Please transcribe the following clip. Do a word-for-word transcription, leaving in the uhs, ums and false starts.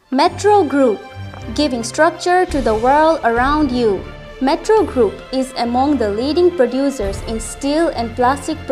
Metro Group, giving structure to the world around you. Metro Group is among the leading producers in steel and plastic